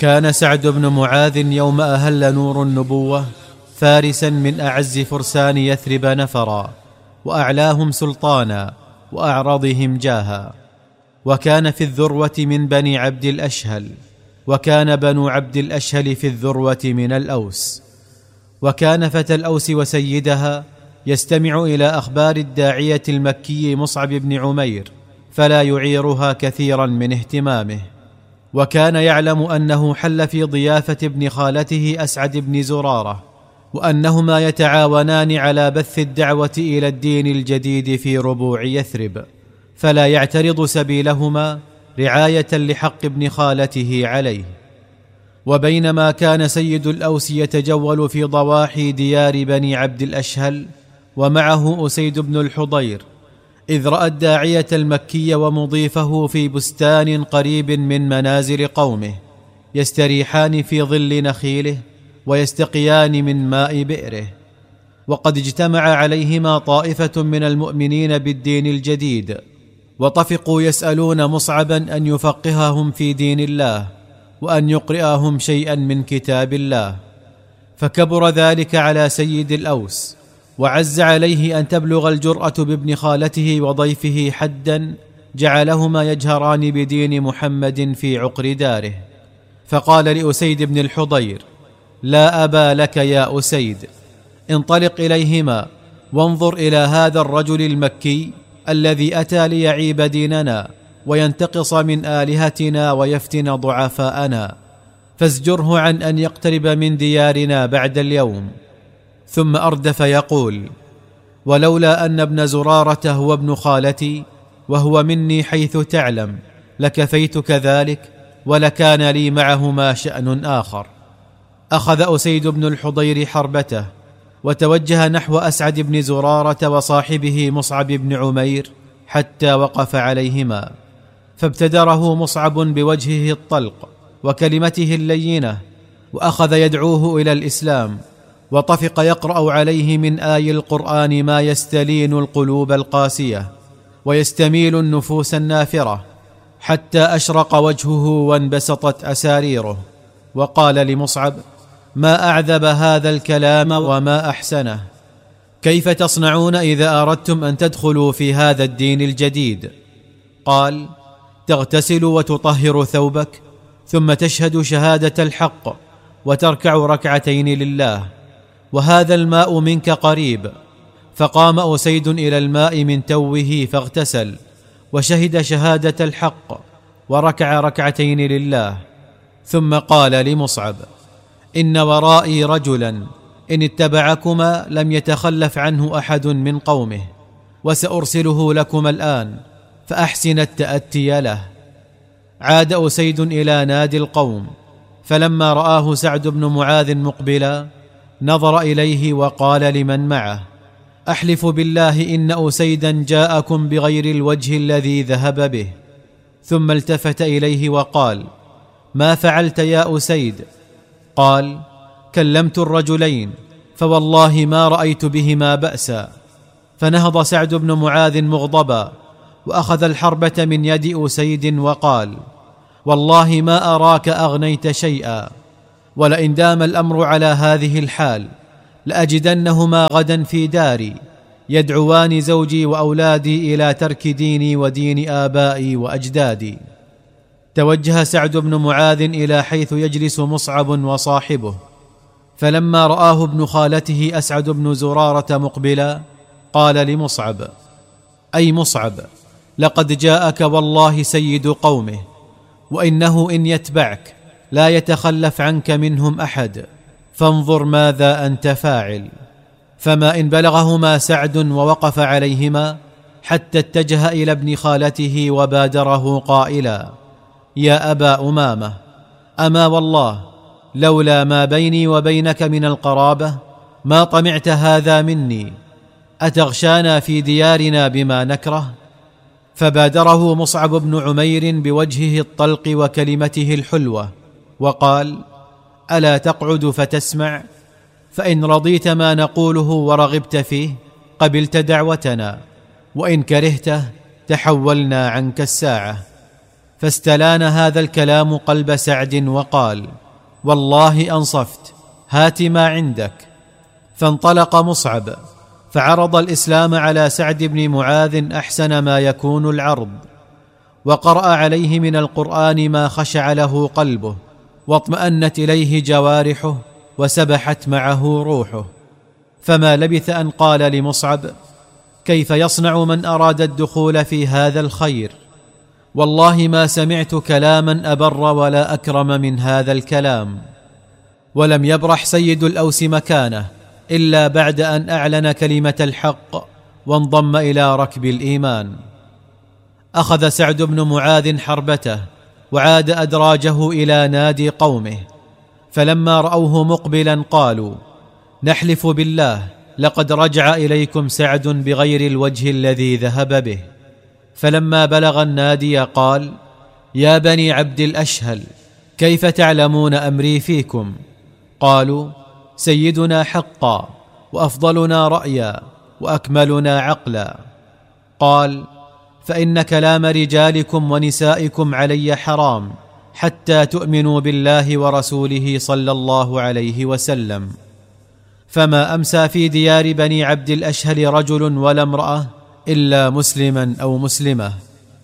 كان سعد بن معاذ يوم أهل نور النبوة فارسا من أعز فرسان يثرب نفرا، وأعلاهم سلطانا، وأعرضهم جاها، وكان في الذروة من بني عبد الأشهل، وكان بنو عبد الأشهل في الذروة من الأوس. وكان فتى الأوس وسيدها يستمع إلى أخبار الداعية المكي مصعب بن عمير، فلا يعيرها كثيرا من اهتمامه. وكان يعلم أنه حل في ضيافة ابن خالته أسعد بن زرارة، وأنهما يتعاونان على بث الدعوة إلى الدين الجديد في ربوع يثرب، فلا يعترض سبيلهما رعاية لحق ابن خالته عليه. وبينما كان سيد الأوس يتجول في ضواحي ديار بني عبد الأشهل ومعه أسيد بن الحضير، إذ رأى الداعية المكي ومضيفه في بستان قريب من منازل قومه يستريحان في ظل نخيله ويستقيان من ماء بئره، وقد اجتمع عليهما طائفة من المؤمنين بالدين الجديد، وطفقوا يسألون مصعبا أن يفقههم في دين الله، وأن يقرئهم شيئا من كتاب الله. فكبر ذلك على سيد الأوس، وعز عليه أن تبلغ الجرأة بابن خالته وضيفه حدا جعلهما يجهران بدين محمد في عقر داره. فقال لأسيد بن الحضير: لا أبا لك يا أسيد، انطلق إليهما وانظر إلى هذا الرجل المكي الذي أتى ليعيب ديننا وينتقص من آلهتنا ويفتن ضعفاءنا، فازجره عن أن يقترب من ديارنا بعد اليوم. ثم أردف يقول: ولولا أن ابن زرارة هو ابن خالتي وهو مني حيث تعلم لكفيت كذلك، ولكان لي معهما شأن آخر. أخذ أسيد بن الحضير حربته وتوجه نحو أسعد بن زرارة وصاحبه مصعب بن عمير حتى وقف عليهما، فابتدره مصعب بوجهه الطلق وكلمته اللينة، وأخذ يدعوه إلى الإسلام، وطفق يقرأ عليه من آي القرآن ما يستلين القلوب القاسية ويستميل النفوس النافرة، حتى أشرق وجهه وانبسطت أساريره، وقال لمصعب: ما أعذب هذا الكلام وما أحسنه، كيف تصنعون إذا أردتم أن تدخلوا في هذا الدين الجديد؟ قال: تغتسل وتطهر ثوبك، ثم تشهد شهادة الحق وتركع ركعتين لله، وهذا الماء منك قريب. فقام أسيد إلى الماء من توه فاغتسل وشهد شهادة الحق وركع ركعتين لله، ثم قال لمصعب: إن ورائي رجلا إن اتبعكما لم يتخلف عنه أحد من قومه، وسأرسله لكما الآن، فأحسن التأتي له. عاد أسيد إلى نادي القوم، فلما رآه سعد بن معاذ مقبلا نظر إليه وقال لمن معه: أحلف بالله إن أسيدا جاءكم بغير الوجه الذي ذهب به. ثم التفت إليه وقال: ما فعلت يا أسيد؟ قال: كلمت الرجلين فوالله ما رأيت بهما بأسا. فنهض سعد بن معاذ مغضبا وأخذ الحربة من يد أسيد وقال: والله ما أراك أغنيت شيئا، ولئن دام الأمر على هذه الحال لأجدنهما غدا في داري يدعوان زوجي وأولادي إلى ترك ديني ودين آبائي وأجدادي. توجه سعد بن معاذ إلى حيث يجلس مصعب وصاحبه، فلما رآه ابن خالته أسعد بن زرارة مقبلا قال لمصعب: أي مصعب، لقد جاءك والله سيد قومه، وإنه إن يتبعك لا يتخلف عنك منهم أحد، فانظر ماذا أنت فاعل. فما إن بلغهما سعد ووقف عليهما حتى اتجه إلى ابن خالته وبادره قائلا: يا أبا أمامة، أما والله لولا ما بيني وبينك من القرابة ما طمعت هذا مني، أتغشانا في ديارنا بما نكره؟ فبادره مصعب بن عمير بوجهه الطلق وكلمته الحلوة وقال: ألا تقعد فتسمع؟ فإن رضيت ما نقوله ورغبت فيه قبلت دعوتنا، وإن كرهته تحولنا عنك الساعة. فاستلان هذا الكلام قلب سعد وقال: والله أنصفت، هات ما عندك. فانطلق مصعب فعرض الإسلام على سعد بن معاذ أحسن ما يكون العرض، وقرأ عليه من القرآن ما خشع له قلبه واطمأنت إليه جوارحه وسبحت معه روحه. فما لبث أن قال لمصعب: كيف يصنع من أراد الدخول في هذا الخير؟ والله ما سمعت كلاما أبر ولا أكرم من هذا الكلام. ولم يبرح سيد الأوس مكانه إلا بعد أن أعلن كلمة الحق وانضم إلى ركب الإيمان. أخذ سعد بن معاذ حربته وعاد أدراجه إلى نادي قومه، فلما رأوه مقبلا قالوا: نحلف بالله لقد رجع إليكم سعد بغير الوجه الذي ذهب به. فلما بلغ النادي قال: يا بني عبد الأشهل، كيف تعلمون أمري فيكم؟ قالوا: سيدنا حقا، وأفضلنا رأيا، وأكملنا عقلا. قال: فإن كلام رجالكم ونسائكم علي حرام حتى تؤمنوا بالله ورسوله صلى الله عليه وسلم. فما أمسى في ديار بني عبد الأشهل رجل ولا امرأة إلا مسلما أو مسلمة.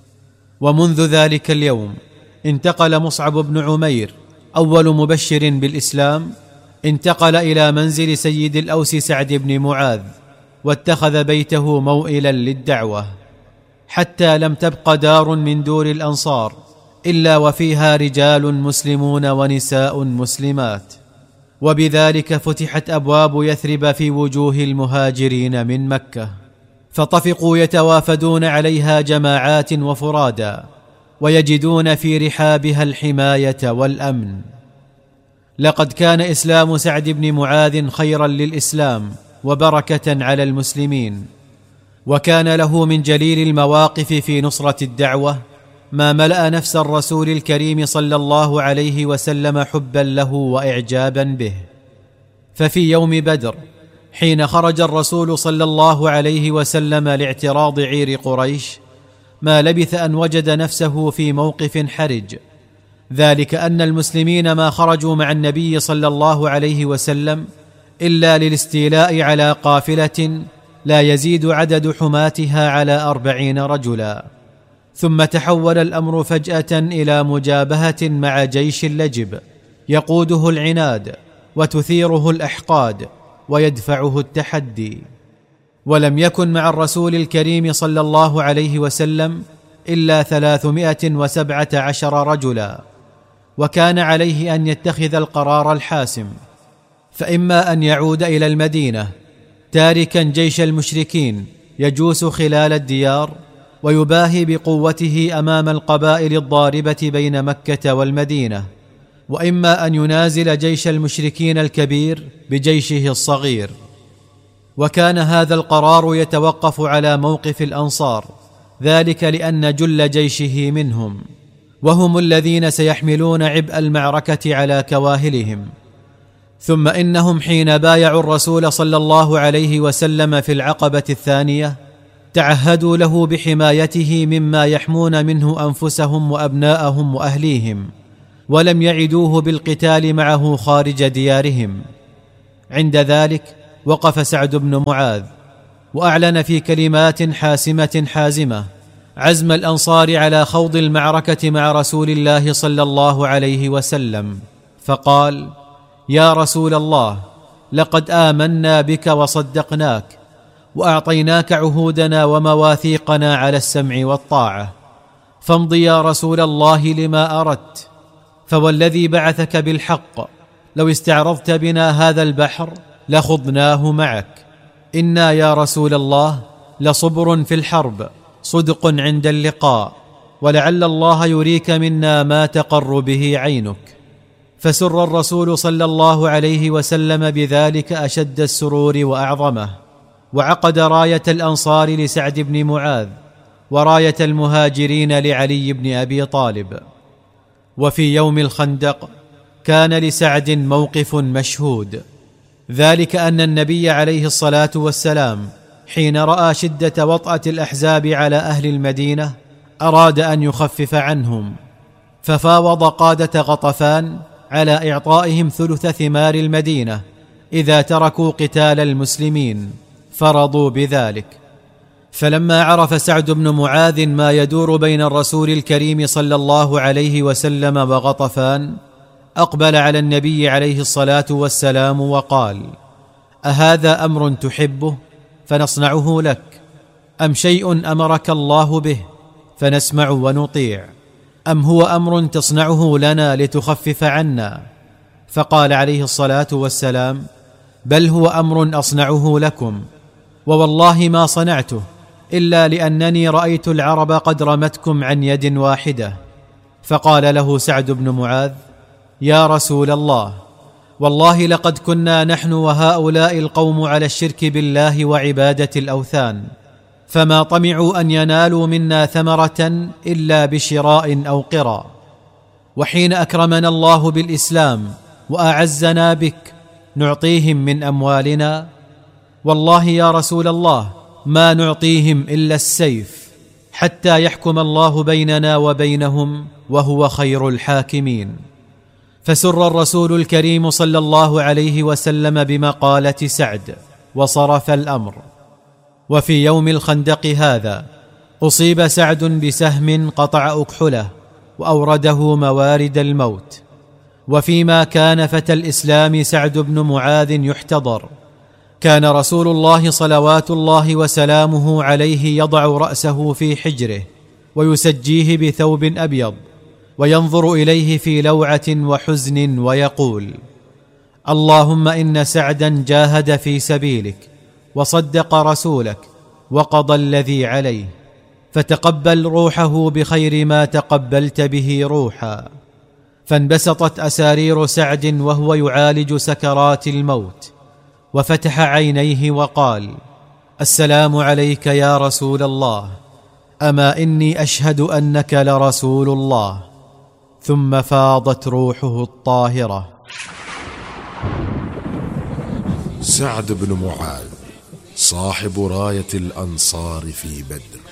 ومنذ ذلك اليوم انتقل مصعب بن عمير أول مبشر بالإسلام، انتقل إلى منزل سيد الأوس سعد بن معاذ، واتخذ بيته موئلا للدعوة، حتى لم تبق دار من دور الأنصار إلا وفيها رجال مسلمون ونساء مسلمات. وبذلك فتحت أبواب يثرب في وجوه المهاجرين من مكة، فطفقوا يتوافدون عليها جماعات وفرادا، ويجدون في رحابها الحماية والأمن. لقد كان إسلام سعد بن معاذ خيرا للإسلام وبركة على المسلمين، وكان له من جليل المواقف في نصرة الدعوة ما ملأ نفس الرسول الكريم صلى الله عليه وسلم حبا له وإعجابا به. ففي يوم بدر حين خرج الرسول صلى الله عليه وسلم لاعتراض عير قريش، ما لبث أن وجد نفسه في موقف حرج، ذلك أن المسلمين ما خرجوا مع النبي صلى الله عليه وسلم إلا للاستيلاء على قافلة لا يزيد عدد حماتها على 40 رجلا، ثم تحول الأمر فجأة إلى مجابهة مع جيش لجب يقوده العناد وتثيره الأحقاد ويدفعه التحدي. ولم يكن مع الرسول الكريم صلى الله عليه وسلم إلا 317 رجلا، وكان عليه أن يتخذ القرار الحاسم، فإما أن يعود إلى المدينة تاركا جيش المشركين يجوس خلال الديار ويباهي بقوته أمام القبائل الضاربة بين مكة والمدينة، وإما أن ينازل جيش المشركين الكبير بجيشه الصغير. وكان هذا القرار يتوقف على موقف الأنصار، ذلك لأن جل جيشه منهم، وهم الذين سيحملون عبء المعركة على كواهلهم. ثم إنهم حين بايعوا الرسول صلى الله عليه وسلم في العقبة الثانية تعهدوا له بحمايته مما يحمون منه أنفسهم وأبناءهم وأهليهم، ولم يعدوه بالقتال معه خارج ديارهم. عند ذلك وقف سعد بن معاذ وأعلن في كلمات حازمة عزم الأنصار على خوض المعركة مع رسول الله صلى الله عليه وسلم، فقال: يا رسول الله، لقد آمنا بك وصدقناك، وأعطيناك عهودنا ومواثيقنا على السمع والطاعة، فامض يا رسول الله لما أردت. فوالذي بعثك بالحق لو استعرضت بنا هذا البحر لخضناه معك. إنا يا رسول الله لصبر في الحرب، صدق عند اللقاء، ولعل الله يريك منا ما تقر به عينك. فسر الرسول صلى الله عليه وسلم بذلك أشد السرور وأعظمه، وعقد راية الأنصار لسعد بن معاذ وراية المهاجرين لعلي بن أبي طالب. وفي يوم الخندق كان لسعد موقف مشهود، ذلك أن النبي عليه الصلاة والسلام حين رأى شدة وطأة الأحزاب على أهل المدينة أراد أن يخفف عنهم، ففاوض قادة غطفان على إعطائهم ثلث ثمار المدينة إذا تركوا قتال المسلمين، فرضوا بذلك. فلما عرف سعد بن معاذ ما يدور بين الرسول الكريم صلى الله عليه وسلم وغطفان، أقبل على النبي عليه الصلاة والسلام وقال: أهذا أمر تحبه فنصنعه لك، أم شيء أمرك الله به فنسمع ونطيع، أم هو أمر تصنعه لنا لتخفف عنا؟ فقال عليه الصلاة والسلام: بل هو أمر أصنعه لكم، ووالله ما صنعته إلا لأنني رأيت العرب قد رمتكم عن يد واحدة. فقال له سعد بن معاذ: يا رسول الله، والله لقد كنا نحن وهؤلاء القوم على الشرك بالله وعبادة الأوثان، فما طمعوا أن ينالوا منا ثمرة إلا بشراء أو قراء، وحين أكرمنا الله بالإسلام وأعزنا بك نعطيهم من أموالنا؟ والله يا رسول الله ما نعطيهم إلا السيف حتى يحكم الله بيننا وبينهم وهو خير الحاكمين. فسر الرسول الكريم صلى الله عليه وسلم بمقالة سعد وصرف الأمر. وفي يوم الخندق هذا أصيب سعد بسهم قطع أكحله وأورده موارد الموت. وفيما كان فتى الإسلام سعد بن معاذ يحتضر، كان رسول الله صلوات الله وسلامه عليه يضع رأسه في حجره ويسجيه بثوب أبيض، وينظر إليه في لوعة وحزن ويقول: اللهم إن سعدا جاهد في سبيلك وصدق رسولك وقضى الذي عليه، فتقبل روحه بخير ما تقبلت به روحا. فانبسطت أسارير سعد وهو يعالج سكرات الموت، وفتح عينيه وقال: السلام عليك يا رسول الله، أما إني أشهد أنك لرسول الله. ثم فاضت روحه الطاهرة. سعد بن معاذ صاحب راية الأنصار في بدر.